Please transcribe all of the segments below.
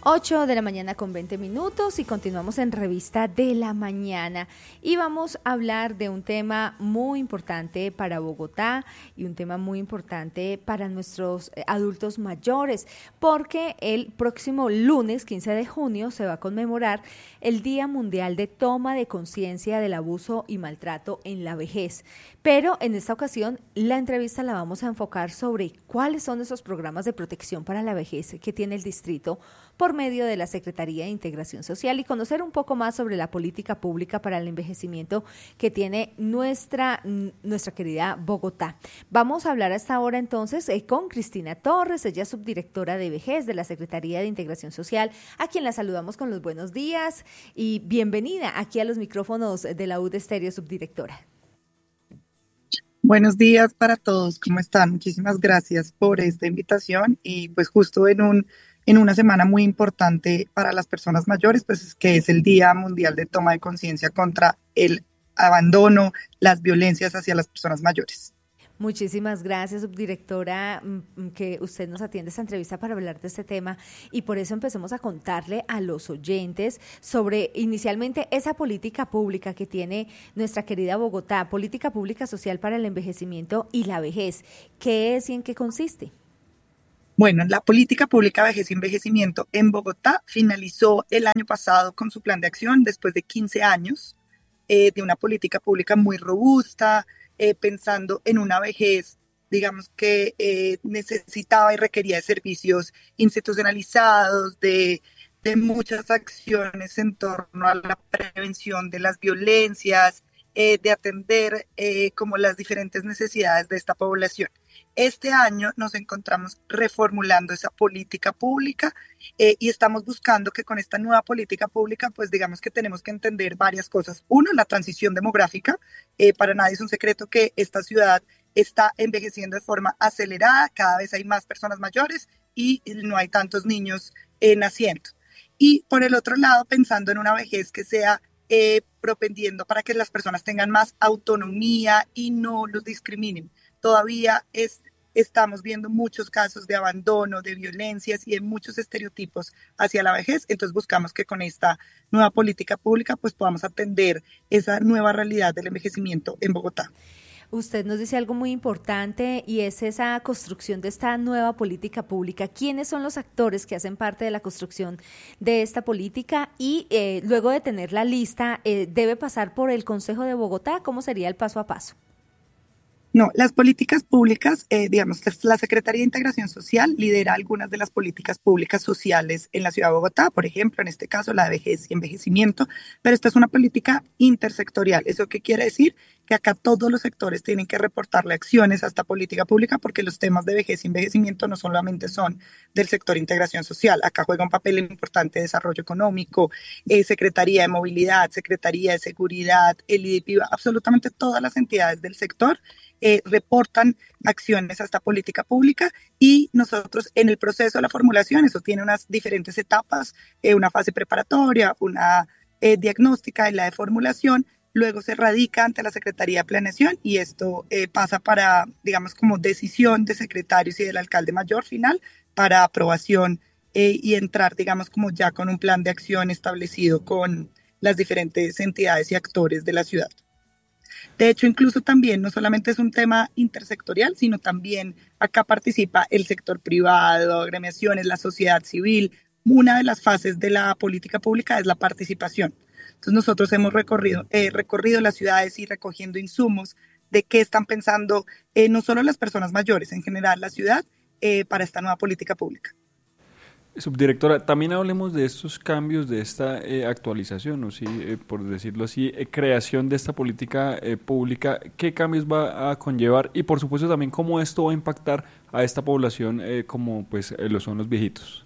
8 de la mañana con 20 minutos y continuamos en Revista de la Mañana y vamos a hablar de un tema muy importante para Bogotá y un tema muy importante para nuestros adultos mayores, porque el próximo lunes 15 de junio se va a conmemorar el Día Mundial de Toma de Conciencia del Abuso y Maltrato en la Vejez. Pero en esta ocasión la entrevista la vamos a enfocar sobre cuáles son esos programas de protección para la vejez que tiene el distrito por medio de la Secretaría de Integración Social y conocer un poco más sobre la política pública para el envejecimiento que tiene nuestra querida Bogotá. Vamos a hablar a esta hora entonces con Cristina Torres, ella es subdirectora de vejez de la Secretaría de Integración Social, a quien la saludamos con los buenos días y bienvenida aquí a los micrófonos de la UD Estéreo, subdirectora. Buenos días para todos, ¿cómo están? Muchísimas gracias por esta invitación y pues justo en una semana muy importante para las personas mayores, pues que es el Día Mundial de Toma de Conciencia contra el abandono, las violencias hacia las personas mayores. Muchísimas gracias, subdirectora, que usted nos atiende esta entrevista para hablar de este tema y por eso empecemos a contarle a los oyentes sobre inicialmente esa política pública que tiene nuestra querida Bogotá, política pública social para el envejecimiento y la vejez. ¿Qué es y en qué consiste? Bueno, la política pública vejez y envejecimiento en Bogotá finalizó el año pasado con su plan de acción después de 15 años de una política pública muy robusta, pensando en una vejez, digamos que necesitaba y requería de servicios institucionalizados, de muchas acciones en torno a la prevención de las violencias, de atender como las diferentes necesidades de esta población. Este año nos encontramos reformulando esa política pública y estamos buscando que con esta nueva política pública, pues digamos que tenemos que entender varias cosas. Uno, la transición demográfica. Para nadie es un secreto que esta ciudad está envejeciendo de forma acelerada, cada vez hay más personas mayores y no hay tantos niños naciendo. Y por el otro lado, pensando en una vejez que sea propendiendo para que las personas tengan más autonomía y no los discriminen. Todavía estamos viendo muchos casos de abandono, de violencias y de muchos estereotipos hacia la vejez. Entonces buscamos que con esta nueva política pública pues podamos atender esa nueva realidad del envejecimiento en Bogotá. Usted nos dice algo muy importante y es esa construcción de esta nueva política pública. ¿Quiénes son los actores que hacen parte de la construcción de esta política? Y luego de tener la lista, ¿debe pasar por el Consejo de Bogotá? ¿Cómo sería el paso a paso? No, las políticas públicas, digamos, la Secretaría de Integración Social lidera algunas de las políticas públicas sociales en la ciudad de Bogotá, por ejemplo, en este caso la de vejez y envejecimiento, pero esta es una política intersectorial. ¿Eso qué quiere decir? Que acá todos los sectores tienen que reportarle acciones a esta política pública porque los temas de vejez y envejecimiento no solamente son del sector de integración social, acá juega un papel importante de desarrollo económico, Secretaría de Movilidad, Secretaría de Seguridad, el IDIPI, absolutamente todas las entidades del sector reportan acciones a esta política pública y nosotros en el proceso de la formulación, eso tiene unas diferentes etapas, una fase preparatoria, una diagnóstica y la de formulación, luego se radica ante la Secretaría de Planeación y esto pasa para, digamos, como decisión de secretarios y del alcalde mayor final para aprobación y entrar, digamos, como ya con un plan de acción establecido con las diferentes entidades y actores de la ciudad. De hecho, incluso también no solamente es un tema intersectorial, sino también acá participa el sector privado, agremiaciones, la sociedad civil. Una de las fases de la política pública es la participación. Entonces nosotros hemos recorrido las ciudades y recogiendo insumos de qué están pensando no solo las personas mayores, en general la ciudad, para esta nueva política pública. Subdirectora, también hablemos de estos cambios, de esta actualización, o sí, por decirlo así, creación de esta política pública, qué cambios va a conllevar y por supuesto también cómo esto va a impactar a esta población como pues lo son los viejitos.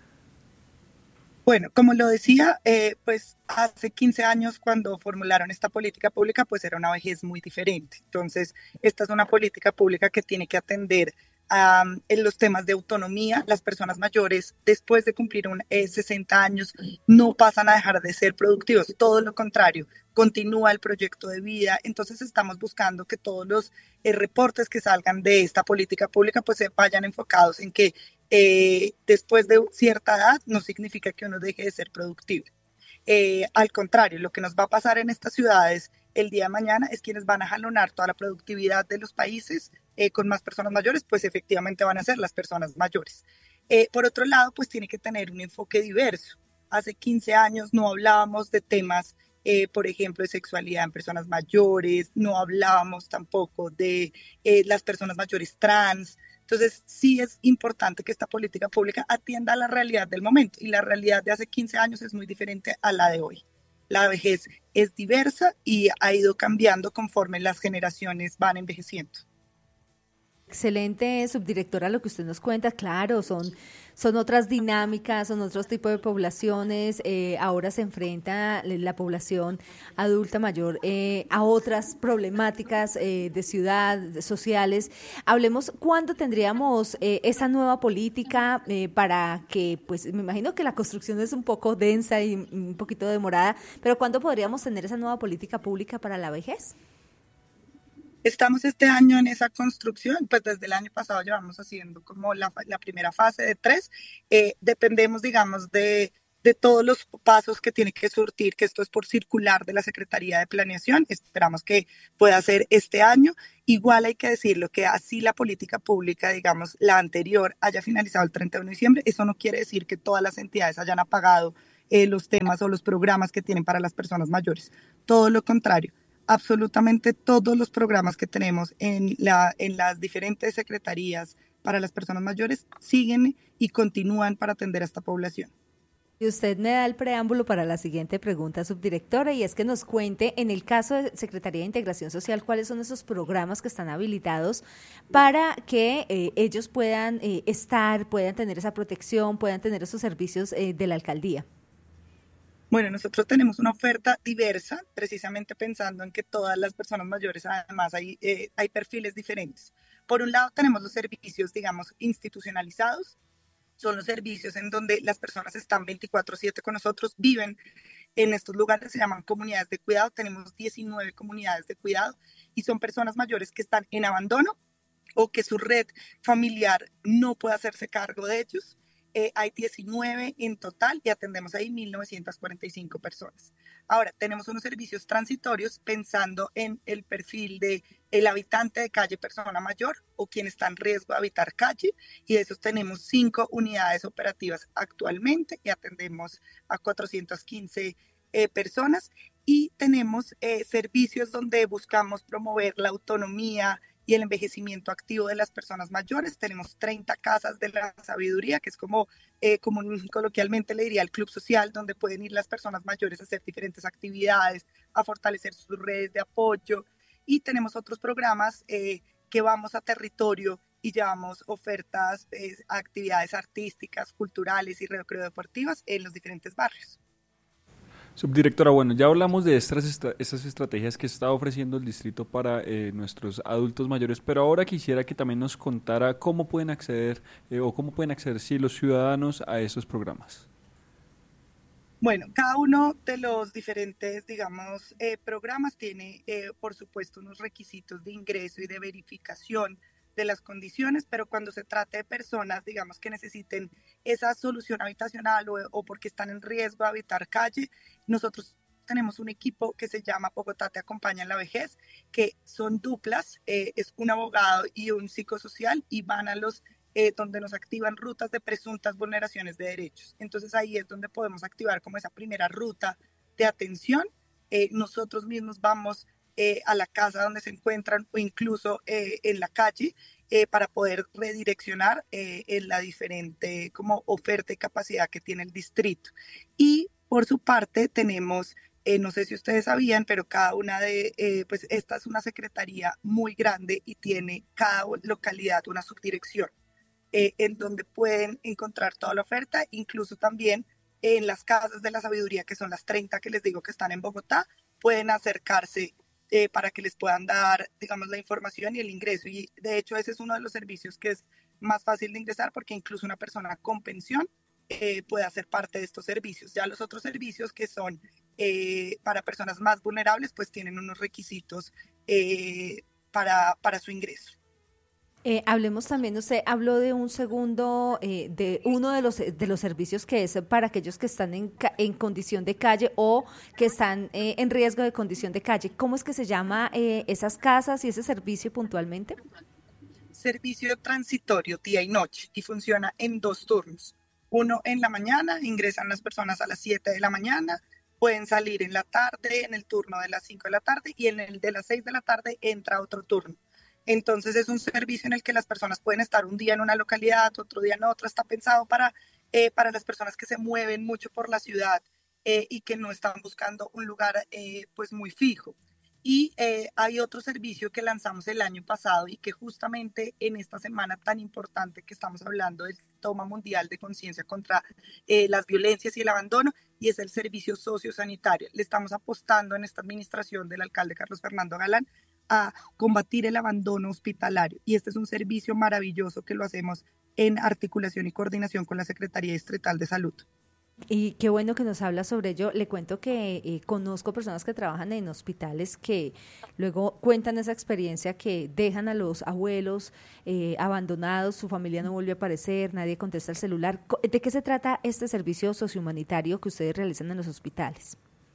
Bueno, como lo decía, pues hace 15 años cuando formularon esta política pública, pues era una vejez muy diferente. Entonces, esta es una política pública que tiene que atender en los temas de autonomía. Las personas mayores, después de cumplir 60 años, no pasan a dejar de ser productivos, todo lo contrario, continúa el proyecto de vida. Entonces estamos buscando que todos los reportes que salgan de esta política pública pues se vayan enfocados en que después de cierta edad no significa que uno deje de ser productivo. Al contrario, lo que nos va a pasar en estas ciudades el día de mañana es quienes van a jalonar toda la productividad de los países con más personas mayores, pues efectivamente van a ser las personas mayores. Por otro lado, pues tiene que tener un enfoque diverso. Hace 15 años no hablábamos de temas, por ejemplo, de sexualidad en personas mayores, no hablábamos tampoco de las personas mayores trans. Entonces, sí es importante que esta política pública atienda a la realidad del momento, y la realidad de hace 15 años es muy diferente a la de hoy. La vejez es diversa y ha ido cambiando conforme las generaciones van envejeciendo. Excelente, subdirectora, lo que usted nos cuenta. Claro, son otras dinámicas, son otros tipos de poblaciones. Ahora se enfrenta la población adulta mayor a otras problemáticas de ciudad, sociales. Hablemos, ¿cuándo tendríamos esa nueva política para que, pues me imagino que la construcción es un poco densa y un poquito demorada, pero ¿cuándo podríamos tener esa nueva política pública para la vejez? Estamos este año en esa construcción, pues desde el año pasado llevamos haciendo como la primera fase de 3. Dependemos, digamos, de todos los pasos que tiene que surtir, que esto es por circular de la Secretaría de Planeación. Esperamos que pueda ser este año. Igual hay que decirlo, que así la política pública, digamos, la anterior, haya finalizado el 31 de diciembre, eso no quiere decir que todas las entidades hayan apagado los temas o los programas que tienen para las personas mayores. Todo lo contrario, absolutamente todos los programas que tenemos en las diferentes secretarías para las personas mayores siguen y continúan para atender a esta población. Y usted me da el preámbulo para la siguiente pregunta, subdirectora, y es que nos cuente, en el caso de Secretaría de Integración Social, cuáles son esos programas que están habilitados para que ellos puedan puedan tener esa protección, puedan tener esos servicios de la alcaldía. Bueno, nosotros tenemos una oferta diversa, precisamente pensando en que todas las personas mayores, además, hay perfiles diferentes. Por un lado, tenemos los servicios, digamos, institucionalizados. Son los servicios en donde las personas están 24/7 con nosotros, viven en estos lugares, se llaman comunidades de cuidado. Tenemos 19 comunidades de cuidado y son personas mayores que están en abandono o que su red familiar no puede hacerse cargo de ellos. Hay 19 en total y atendemos ahí 1.945 personas. Ahora, tenemos unos servicios transitorios pensando en el perfil de el habitante de calle persona mayor o quien está en riesgo de habitar calle, y de esos tenemos 5 unidades operativas actualmente y atendemos a 415 personas, y tenemos servicios donde buscamos promover la autonomía y el envejecimiento activo de las personas mayores. Tenemos 30 casas de la sabiduría, que es como coloquialmente le diría el club social, donde pueden ir las personas mayores a hacer diferentes actividades, a fortalecer sus redes de apoyo. Y tenemos otros programas que vamos a territorio y llevamos ofertas, actividades artísticas, culturales y recreodeportivas en los diferentes barrios. Subdirectora, bueno, ya hablamos de estas estrategias que está ofreciendo el distrito para nuestros adultos mayores, pero ahora quisiera que también nos contara cómo pueden acceder sí, los ciudadanos a esos programas. Bueno, cada uno de los diferentes, digamos, programas tiene, por supuesto, unos requisitos de ingreso y de verificación de las condiciones, pero cuando se trata de personas, digamos, que necesiten esa solución habitacional o porque están en riesgo de habitar calle, nosotros tenemos un equipo que se llama Bogotá Te Acompaña en la Vejez, que son duplas, es un abogado y un psicosocial, y van a los donde nos activan rutas de presuntas vulneraciones de derechos. Entonces ahí es donde podemos activar como esa primera ruta de atención. Nosotros mismos vamos a la casa donde se encuentran o incluso en la calle para poder redireccionar en la diferente como oferta y capacidad que tiene el distrito. Y por su parte tenemos, no sé si ustedes sabían, pero cada una pues esta es una secretaría muy grande y tiene cada localidad una subdirección en donde pueden encontrar toda la oferta, incluso también en las casas de la sabiduría, que son las 30 que les digo que están en Bogotá, pueden acercarse para que les puedan dar, digamos, la información y el ingreso. Y de hecho ese es uno de los servicios que es más fácil de ingresar, porque incluso una persona con pensión puede hacer parte de estos servicios. Ya los otros servicios que son para personas más vulnerables, pues tienen unos requisitos para su ingreso. Hablemos también, usted habló de un segundo, de uno de los servicios que es para aquellos que están en condición de calle o que están en riesgo de condición de calle. ¿Cómo es que se llama esas casas y ese servicio puntualmente? Servicio transitorio día y noche y funciona en 2 turnos. Uno en la mañana, ingresan las personas a las 7 de la mañana, pueden salir en la tarde, en el turno de las 5 de la tarde y en el de las 6 de la tarde entra otro turno. Entonces es un servicio en el que las personas pueden estar un día en una localidad, otro día en otra. Está pensado para las personas que se mueven mucho por la ciudad y que no están buscando un lugar pues muy fijo. Y hay otro servicio que lanzamos el año pasado y que justamente en esta semana tan importante que estamos hablando del toma mundial de conciencia contra las violencias y el abandono, y es el servicio sociosanitario. Le estamos apostando en esta administración del alcalde Carlos Fernando Galán a combatir el abandono hospitalario. Y este es un servicio maravilloso que lo hacemos en articulación y coordinación con la Secretaría Distrital de Salud. Y qué bueno que nos habla sobre ello. Le cuento que conozco personas que trabajan en hospitales que luego cuentan esa experiencia que dejan a los abuelos abandonados, su familia no vuelve a aparecer, nadie contesta el celular. ¿De qué se trata este servicio sociohumanitario que ustedes realizan en los hospitales?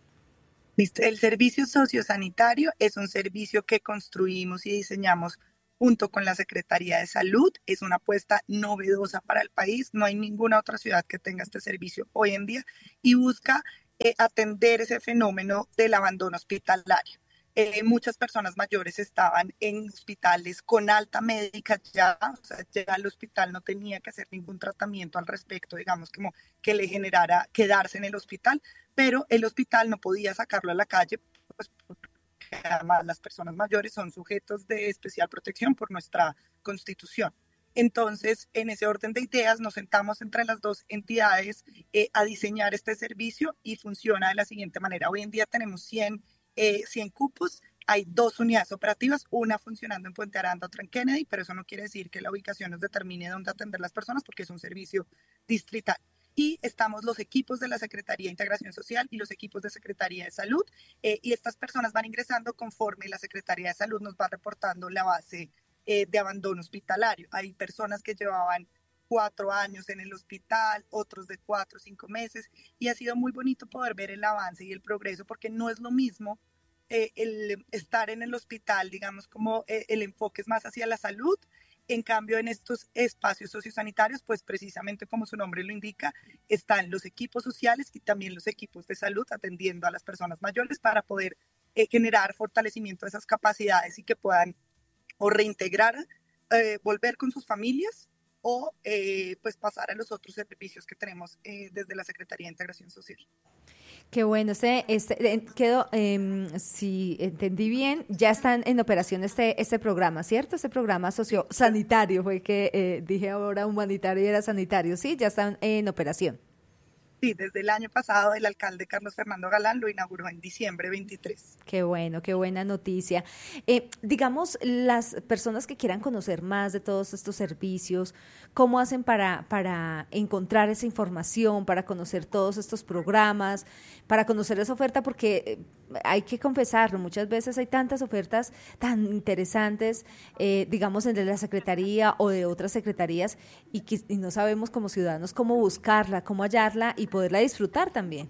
El servicio sociosanitario es un servicio que construimos y diseñamos junto con la Secretaría de Salud. Es una apuesta novedosa para el país. No hay ninguna otra ciudad que tenga este servicio hoy en día y busca atender ese fenómeno del abandono hospitalario. Muchas personas mayores estaban en hospitales con alta médica ya, o sea, ya el hospital no tenía que hacer ningún tratamiento al respecto, digamos, como que le generara quedarse en el hospital, pero el hospital no podía sacarlo a la calle, pues porque además las personas mayores son sujetos de especial protección por nuestra Constitución. Entonces, en ese orden de ideas, nos sentamos entre las dos entidades a diseñar este servicio y funciona de la siguiente manera. Hoy en día tenemos 100 cupos, hay 2 unidades operativas, una funcionando en Puente Aranda, otra en Kennedy, pero eso no quiere decir que la ubicación nos determine dónde atender las personas porque es un servicio distrital. Y estamos los equipos de la Secretaría de Integración Social y los equipos de Secretaría de Salud, y estas personas van ingresando conforme la Secretaría de Salud nos va reportando la base de abandono hospitalario. Hay personas que llevaban 4 años en el hospital, otros de 4 o 5 meses, y ha sido muy bonito poder ver el avance y el progreso, porque no es lo mismo el estar en el hospital, digamos, como el enfoque es más hacia la salud. En cambio, en estos espacios sociosanitarios, pues precisamente como su nombre lo indica, están los equipos sociales y también los equipos de salud atendiendo a las personas mayores para poder generar fortalecimiento de esas capacidades y que puedan o reintegrar, volver con sus familias o pues pasar a los otros servicios que tenemos desde la Secretaría de Integración Social. Qué bueno, si entendí bien, ya están en operación este programa, ¿cierto? Este programa sociosanitario, fue que dije ahora humanitario y era sanitario, sí, ya están en operación. Sí, desde el año pasado el alcalde Carlos Fernando Galán lo inauguró en diciembre 23. Qué bueno, qué buena noticia. Digamos, las personas que quieran conocer más de todos estos servicios, ¿cómo hacen para encontrar esa información, para conocer todos estos programas, para conocer esa oferta? Porque hay que confesarlo, muchas veces hay tantas ofertas tan interesantes, digamos, entre la Secretaría o de otras secretarías, y no sabemos como ciudadanos cómo buscarla, cómo hallarla y poderla disfrutar también.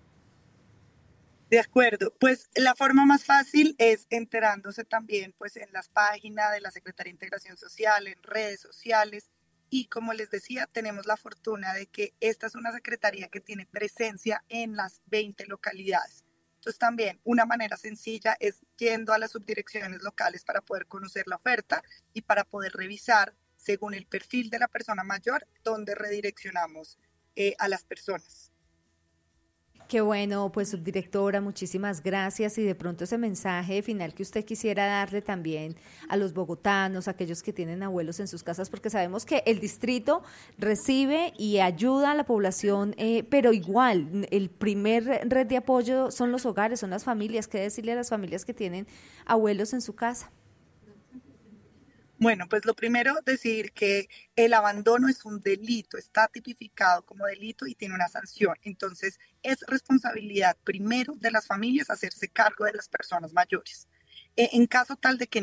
De acuerdo, pues la forma más fácil es enterándose también pues en las páginas de la Secretaría de Integración Social, en redes sociales, y como les decía, tenemos la fortuna de que esta es una secretaría que tiene presencia en las 20 localidades. Entonces también una manera sencilla es yendo a las subdirecciones locales para poder conocer la oferta y para poder revisar según el perfil de la persona mayor dónde redireccionamos a las personas. Qué bueno, pues subdirectora, muchísimas gracias. Y de pronto ese mensaje final que usted quisiera darle también a los bogotanos, a aquellos que tienen abuelos en sus casas, porque sabemos que el distrito recibe y ayuda a la población, pero igual, el primer red de apoyo son los hogares, son las familias. ¿Qué decirle a las familias que tienen abuelos en su casa? Bueno, pues lo primero, decir que el abandono es un delito, está tipificado como delito y tiene una sanción. Entonces, es responsabilidad primero de las familias hacerse cargo de las personas mayores. En caso tal de que no,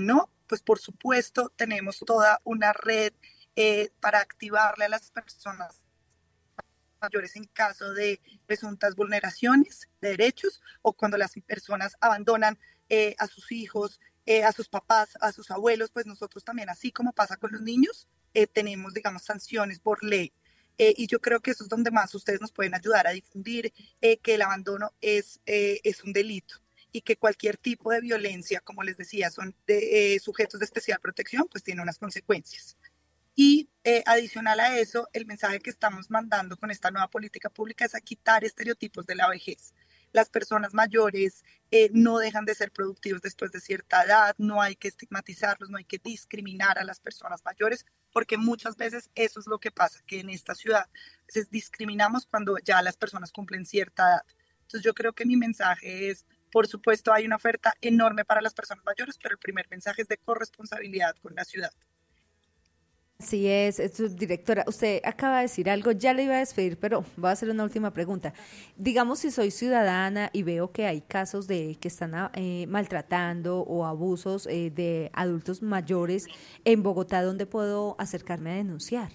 pues por supuesto tenemos toda una red para activarle a las personas mayores en caso de presuntas vulneraciones de derechos o cuando las personas abandonan a sus hijos, a sus papás, a sus abuelos, pues nosotros también, así como pasa con los niños, tenemos, digamos, sanciones por ley. Y yo creo que eso es donde más ustedes nos pueden ayudar a difundir que el abandono es un delito y que cualquier tipo de violencia, como les decía, son sujetos de especial protección, pues tiene unas consecuencias. Y adicional a eso, el mensaje que estamos mandando con esta nueva política pública es a quitar estereotipos de la vejez. Las personas mayores no dejan de ser productivos después de cierta edad, no hay que estigmatizarlos, no hay que discriminar a las personas mayores, porque muchas veces eso es lo que pasa, que en esta ciudad discriminamos cuando ya las personas cumplen cierta edad. Entonces yo creo que mi mensaje es, por supuesto, hay una oferta enorme para las personas mayores, pero el primer mensaje es de corresponsabilidad con la ciudad. Así es, subdirectora. Usted acaba de decir algo, ya le iba a despedir, pero voy a hacer una última pregunta. Digamos, si soy ciudadana y veo que hay casos de que están maltratando o abusos de adultos mayores en Bogotá, ¿dónde puedo acercarme a denunciar?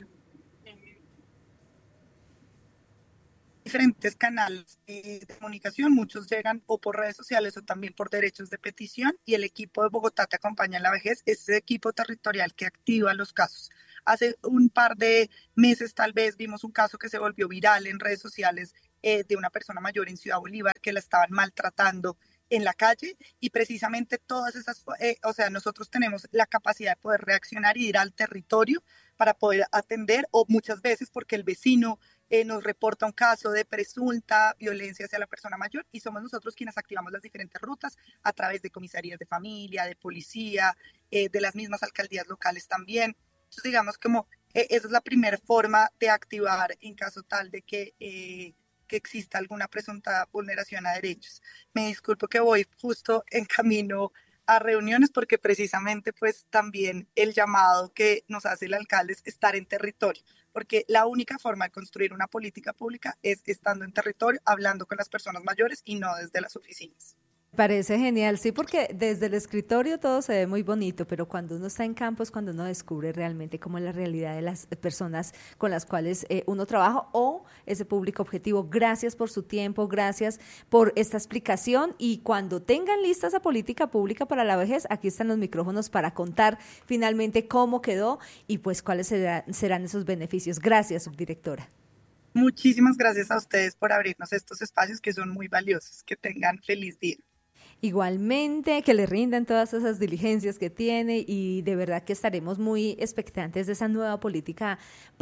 Diferentes canales de comunicación, muchos llegan o por redes sociales o también por derechos de petición, y el equipo de Bogotá Te Acompaña en la Vejez es ese equipo territorial que activa los casos. Hace un par de meses tal vez vimos un caso que se volvió viral en redes sociales de una persona mayor en Ciudad Bolívar que la estaban maltratando en la calle, y precisamente todas esas, o sea, nosotros tenemos la capacidad de poder reaccionar y ir al territorio para poder atender, o muchas veces porque el vecino nos reporta un caso de presunta violencia hacia la persona mayor, y somos nosotros quienes activamos las diferentes rutas a través de comisarías de familia, de policía, de las mismas alcaldías locales también. Entonces, digamos, como esa es la primera forma de activar en caso tal de que exista alguna presunta vulneración a derechos. Me disculpo que voy justo en camino a reuniones porque precisamente pues también el llamado que nos hace el alcalde es estar en territorio, porque la única forma de construir una política pública es estando en territorio, hablando con las personas mayores y no desde las oficinas. Parece genial, sí, porque desde el escritorio todo se ve muy bonito, pero cuando uno está en campo es cuando uno descubre realmente cómo es la realidad de las personas con las cuales uno trabaja o ese público objetivo. Gracias por su tiempo, gracias por esta explicación, y cuando tengan lista esa política pública para la vejez, aquí están los micrófonos para contar finalmente cómo quedó y pues cuáles serán esos beneficios. Gracias, subdirectora. Muchísimas gracias a ustedes por abrirnos estos espacios que son muy valiosos. Que tengan feliz día. Igualmente, que le rindan todas esas diligencias que tiene, y de verdad que estaremos muy expectantes de esa nueva política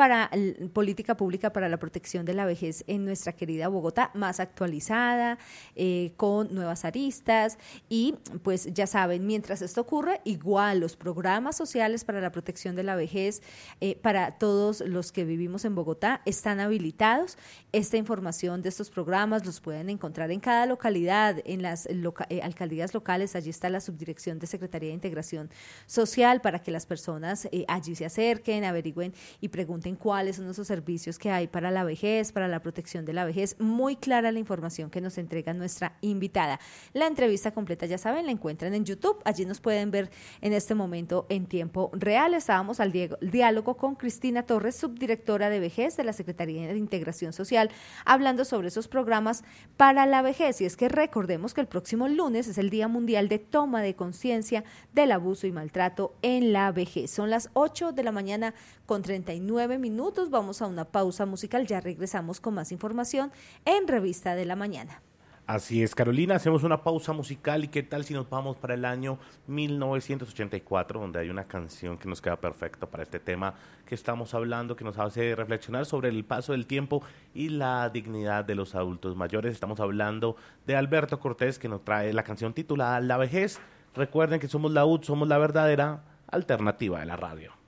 pública para la protección de la vejez en nuestra querida Bogotá, más actualizada, con nuevas aristas, y pues ya saben, mientras esto ocurre, igual los programas sociales para la protección de la vejez para todos los que vivimos en Bogotá están habilitados. Esta información de estos programas los pueden encontrar en cada localidad, en las alcaldías locales. Allí está la Subdirección de Secretaría de Integración Social para que las personas allí se acerquen, averigüen y pregunten cuáles son esos servicios que hay para la vejez, para la protección de la vejez. Muy clara la información que nos entrega nuestra invitada. La entrevista completa, ya saben, la encuentran en YouTube. Allí nos pueden ver en este momento en tiempo real. Estábamos al diálogo con Cristina Torres, subdirectora de vejez de la Secretaría de Integración Social, hablando sobre esos programas para la vejez. Y es que recordemos que el próximo lunes es el Día Mundial de Toma de Conciencia del Abuso y Maltrato en la Vejez. Son las 8 de la mañana con 39 minutos. Vamos a una pausa musical. Ya regresamos con más información en Revista de la Mañana. Así es, Carolina, hacemos una pausa musical, y qué tal si nos vamos para el año 1984, donde hay una canción que nos queda perfecta para este tema que estamos hablando, que nos hace reflexionar sobre el paso del tiempo y la dignidad de los adultos mayores. Estamos hablando de Alberto Cortés, que nos trae la canción titulada La Vejez. Recuerden que somos la UD, somos la verdadera alternativa de la radio.